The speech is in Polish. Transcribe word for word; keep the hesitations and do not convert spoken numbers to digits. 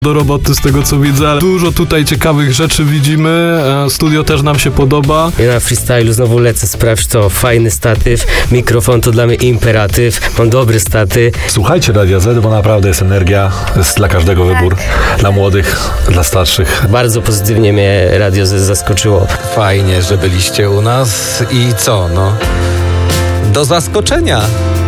do roboty z tego co widzę. Dużo tutaj ciekawych rzeczy widzimy. Studio też nam się podoba. Ja na freestylu znowu lecę, sprawdź to. Fajny statyw, mikrofon to dla mnie imperatyw. Mam dobry staty. Słuchajcie Radia Z, bo naprawdę jest energia. Jest dla każdego wybór. Dla młodych, dla starszych. Bardzo pozytywnie mnie Radio Z zaskoczyło. Fajnie, że byliście u nas i co, no? Do zaskoczenia!